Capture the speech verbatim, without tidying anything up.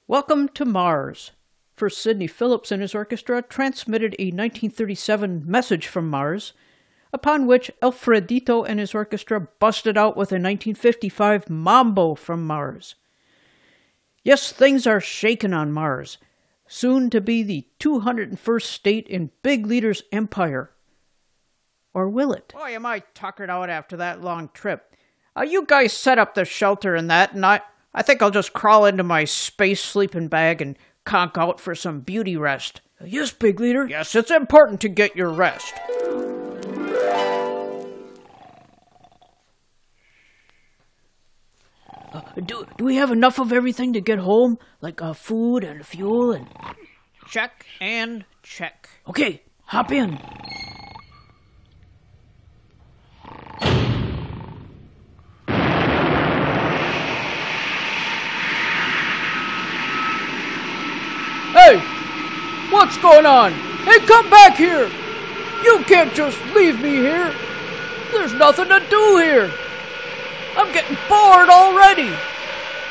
Welcome to Mars. First, Sidney Phillips and his orchestra transmitted a nineteen thirty-seven message from Mars, upon which Alfredito and his orchestra busted out with a nineteen fifty-five mambo from Mars. Yes, things are shaking on Mars, soon to be the two hundred first state in Big Leader's empire. Or will it? Boy, am I tuckered out after that long trip. Uh, you guys set up the shelter and that, and I, I think I'll just crawl into my space sleeping bag and conk out for some beauty rest. Uh, yes, Big Leader. Yes, it's important to get your rest. Uh, do, do we have enough of everything to get home? Like uh, food and fuel and... Check and check. Okay, hop in. Hey! What's going on? Hey, come back here! You can't just leave me here! There's nothing to do here! I'm getting bored already!